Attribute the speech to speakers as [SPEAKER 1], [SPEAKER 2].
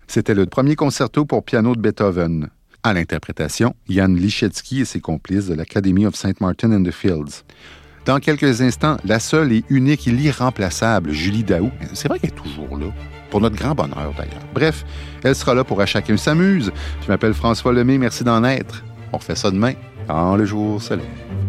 [SPEAKER 1] C'était le premier concerto pour piano de Beethoven. À l'interprétation, Jan Liszewski et ses complices de l'Academy of St. Martin in the Fields. Dans quelques instants, la seule et unique et l'irremplaçable Julie Daou, c'est vrai qu'elle est toujours là, pour notre grand bonheur d'ailleurs. Bref, elle sera là pour À chacun s'amuse. Je m'appelle François Lemay, merci d'en être. On refait ça demain, quand le jour se lève.